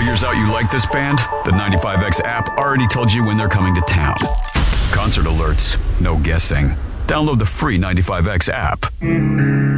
figures out you like this band, the 95X app already told you when they're coming to town. Concert alerts, no guessing. Download the free 95X app.